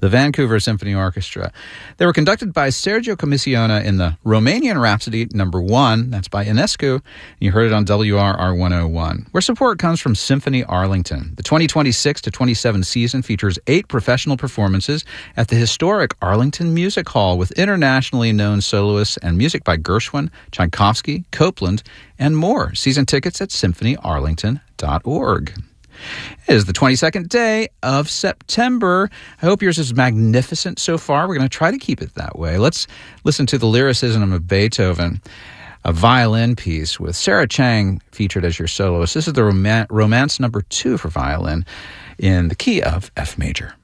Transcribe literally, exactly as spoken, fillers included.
the Vancouver Symphony Orchestra. They were conducted by Sergio Commissiona in the Romanian Rhapsody number one. That's by Enescu. You heard it on W R R one oh one, where support comes from Symphony Arlington. The twenty twenty-six to twenty-seven season features eight professional performances at the historic Arlington Music Hall with internationally known soloists and music by Gershwin, Tchaikovsky, Copland, and more. Season tickets at symphony arlington dot org. It is the twenty-second day of September. I hope yours is magnificent so far. We're going to try to keep it that way. Let's listen to the lyricism of Beethoven, a violin piece with Sarah Chang featured as your soloist. This is the rom- romance number two for violin in the key of F major.